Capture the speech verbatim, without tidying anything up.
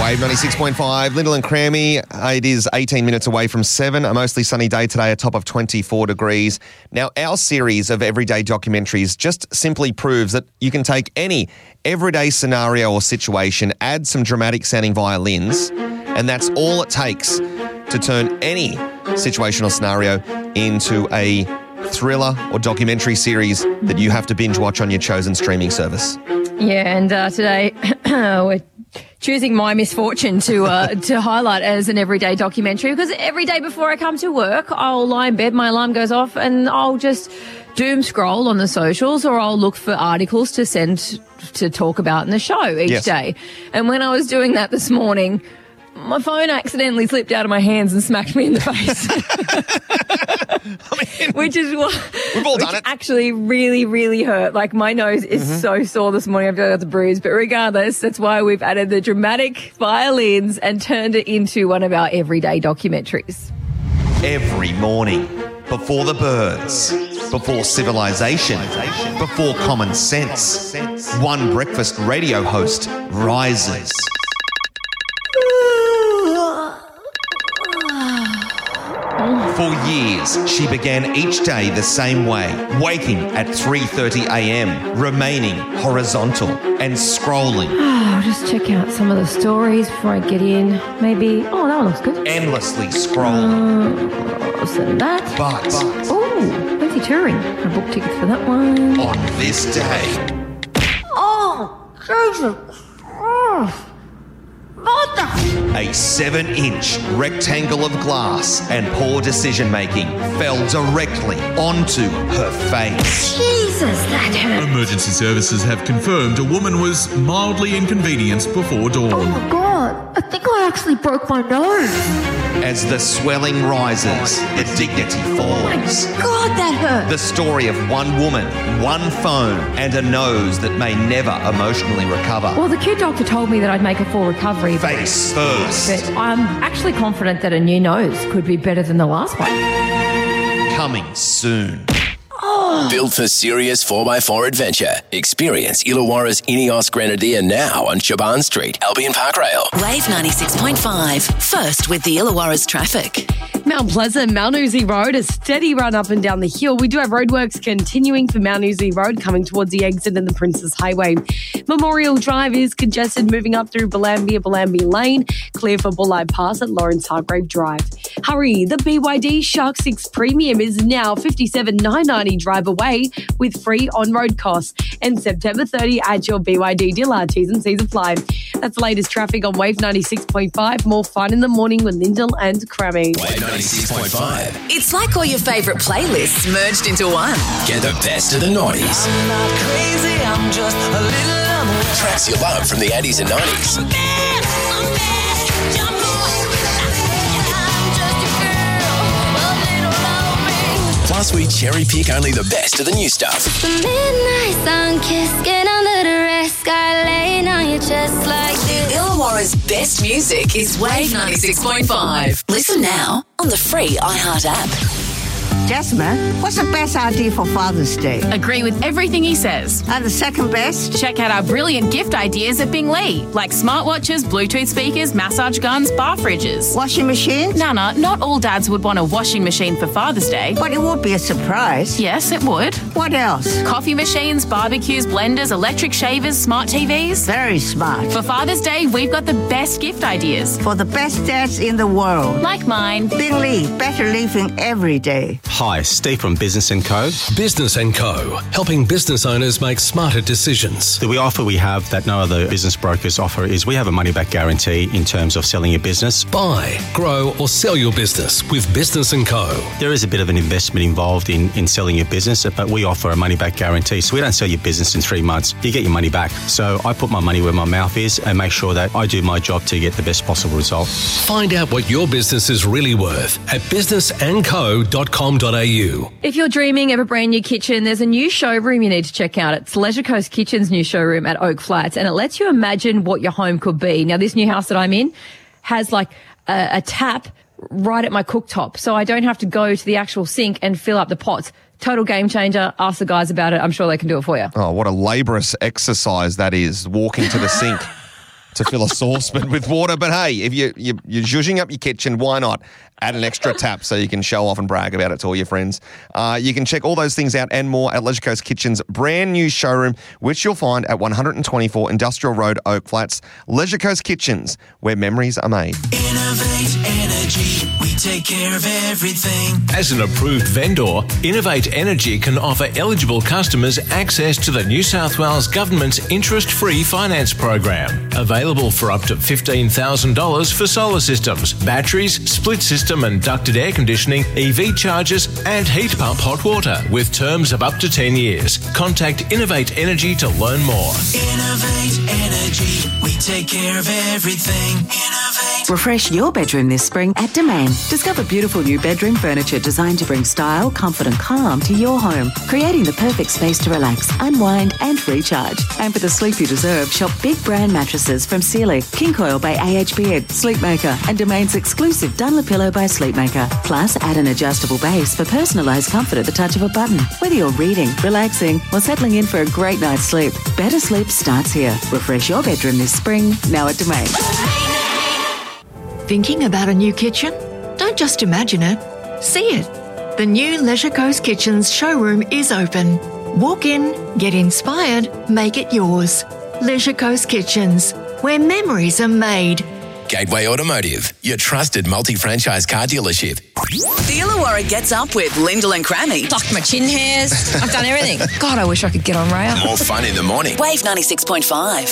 Wave ninety-six point five, Lyndall and Crammy. It is eighteen minutes away from seven. A mostly sunny day today, a top of twenty-four degrees. Now, our series of everyday documentaries just simply proves that you can take any everyday scenario or situation, add some dramatic sounding violins, and that's all it takes to turn any situational scenario into a thriller or documentary series that you have to binge watch on your chosen streaming service. Yeah, and uh, today we're choosing my misfortune to uh, to highlight as an everyday documentary, because every day before I come to work, I'll lie in bed, my alarm goes off, and I'll just doom scroll on the socials, or I'll look for articles to send to talk about in the show each Yes. day. And when I was doing that this morning, my phone accidentally slipped out of my hands and smacked me in the face. I mean, Which is what we've all which done it. actually really, really hurt. Like, my nose is Mm-hmm. so sore this morning. I've got the bruise. But regardless, that's why we've added the dramatic violins and turned it into one of our everyday documentaries. Every morning, before the birds, before civilization, before common sense, one breakfast radio host rises. For years, she began each day the same way, waking at three thirty a.m., remaining horizontal and scrolling, I'll just check out some of the stories before I get in. Maybe, oh, that one looks good. endlessly scrolling. I'll send that. But Oh, Lindsay Turing. I booked tickets for that one. on this day, Oh, Jesus. Oh. What the? a seven-inch rectangle of glass and poor decision-making fell directly onto her face. Jesus, that hurt. Emergency services have confirmed a woman was mildly inconvenienced before dawn. Oh my God, I think I actually broke my nose. As the swelling rises, the dignity falls. God, that hurt. The story of one woman, one phone, and a nose that may never emotionally recover. Well, the kid doctor told me that I'd make a full recovery, but, Face first. but I'm actually confident that a new nose could be better than the last one. Coming soon. Built for serious four by four adventure. Experience Illawarra's Ineos Grenadier now on Shaban Street, Albion Park Rail. Wave ninety-six point five. First with the Illawarra's traffic. Mount Pleasant, Malnoosie Road, a steady run up and down the hill. We do have roadworks continuing for Malnoosie Road coming towards the exit in the Princess Highway. Memorial Drive is congested moving up through Belambia, Belambia Lane, clear for Bulleye Pass at Lawrence Hargrave Drive. Hurry, the B Y D Shark six Premium is now fifty-seven thousand nine hundred ninety drive away with free on-road costs. And September thirtieth at your B Y D dealer. T's and C's apply. That's the latest traffic on Wave ninety-six point five. More fun in the morning with Lyndall and Crammy. Wave ninety-six point five. It's like all your favourite playlists merged into one. Get the best of the nineties. I'm not crazy, I'm just a little unaware. Tracks you love from the eighties and nineties. I'm bad, I'm bad, jump on. I'm just a girl, a little lonely. Plus, we cherry pick only the best of the new stuff. The midnight sun kiss, get under the rest, sky laying on your chest like this. Illawarra's best music is Wave ninety-six point five. Listen now on the free iHeart app. Jasmine, what's the best idea for Father's Day? Agree with everything he says. And the second best? Check out our brilliant gift ideas at Bing Lee, like smartwatches, Bluetooth speakers, massage guns, bar fridges. Washing machines? Nana, not all dads would want a washing machine for Father's Day. But it would be a surprise. Yes, it would. What else? Coffee machines, barbecues, blenders, electric shavers, smart T Vs. Very smart. For Father's Day, we've got the best gift ideas. For the best dads in the world. Like mine. Bing Lee, better living every day. Hi, Steve from Business and Co. Business and Co. Helping business owners make smarter decisions. The offer we have that no other business brokers offer is we have a money-back guarantee in terms of selling your business. Buy, grow or sell your business with Business and Co. There is a bit of an investment involved in, in selling your business, but we offer a money-back guarantee. So we don't sell your business in three months. You get your money back. So I put my money where my mouth is and make sure that I do my job to get the best possible result. Find out what your business is really worth at business and co dot com dot a u. If you're dreaming of a brand new kitchen, there's a new showroom you need to check out. It's Leisure Coast Kitchen's new showroom at Oak Flats, and it lets you imagine what your home could be. Now, this new house that I'm in has like a, a tap right at my cooktop, so I don't have to go to the actual sink and fill up the pots. Total game changer. Ask the guys about it. I'm sure they can do it for you. Oh, what a laborious exercise that is, walking to the sink. to fill a saucepan with water. But hey, if you, you, you're zhuzhing up your kitchen, why not add an extra tap so you can show off and brag about it to all your friends? Uh, you can check all those things out and more at Leisure Coast Kitchen's brand new showroom, which you'll find at one twenty-four Industrial Road, Oak Flats. Leisure Coast Kitchens, where memories are made. Innovate Energy, we take care of everything. As an approved vendor, Innovate Energy can offer eligible customers access to the New South Wales Government's interest-free finance program. Available for up to fifteen thousand dollars for solar systems, batteries, split system and ducted air conditioning, E V chargers and heat pump hot water with terms of up to ten years. Contact Innovate Energy to learn more. Innovate Energy, we take care of everything. Innovate. Refresh your bedroom this spring at Domain. Discover beautiful new bedroom furniture designed to bring style, comfort and calm to your home, creating the perfect space to relax, unwind and recharge. And for the sleep you deserve, shop big brand mattresses from Sealy, King Coil by A H Beard, Sleepmaker and Domain's exclusive Dunlopillow by Sleepmaker. Plus, add an adjustable base for personalised comfort at the touch of a button. Whether you're reading, relaxing or settling in for a great night's sleep, better sleep starts here. Refresh your bedroom this spring, now at Domain. Thinking about a new kitchen? Don't just imagine it, see it. The new Leisure Coast Kitchens showroom is open. Walk in, get inspired, make it yours. Leisure Coast Kitchens, where memories are made. Gateway Automotive, your trusted multi-franchise car dealership. The Illawarra gets up with Lyndall and Crammy. Plucked my chin hairs. I've done everything. God, I wish I could get on rail. More fun in the morning. Wave ninety-six point five.